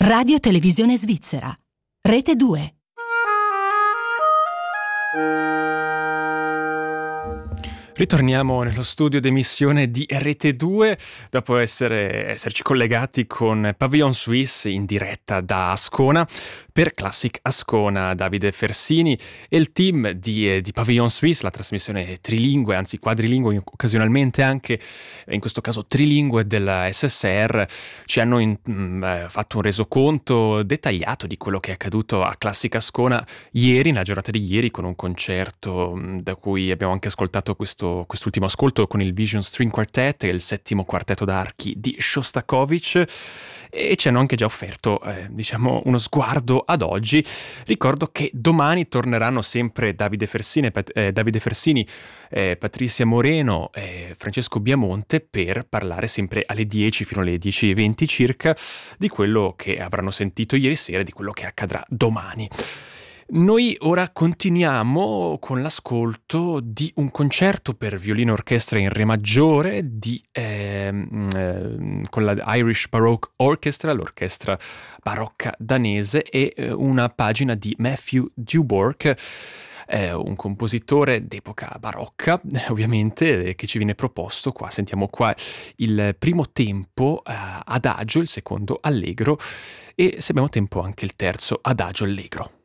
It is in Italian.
Radio Televisione Svizzera. Rete 2. Ritorniamo nello studio d'emissione di Rete 2 dopo esserci collegati con Pavillon Suisse in diretta da Ascona per Classic Ascona. Davide Fersini e il team di Pavillon Suisse, la trasmissione trilingue, anzi quadrilingue occasionalmente anche, in questo caso trilingue della SSR, ci hanno fatto un resoconto dettagliato di quello che è accaduto a Classic Ascona ieri, nella giornata di ieri, con un concerto da cui abbiamo anche ascoltato quest'ultimo ascolto con il Vision String Quartet e il settimo quartetto d'archi di Shostakovich, e ci hanno anche già offerto uno sguardo ad oggi. Ricordo che domani torneranno sempre Davide Fersini, Patrizia Moreno e Francesco Biamonte per parlare sempre alle 10 fino alle 10:20 circa di quello che avranno sentito ieri sera e di quello che accadrà domani. Noi ora continuiamo con l'ascolto di un concerto per violino e orchestra in re maggiore con la Irish Baroque Orchestra, l'orchestra barocca danese, e una pagina di Matthew Dubourg, un compositore d'epoca barocca, ovviamente, che ci viene proposto qua. Sentiamo qua il primo tempo adagio, il secondo allegro e, se abbiamo tempo, anche il terzo adagio allegro.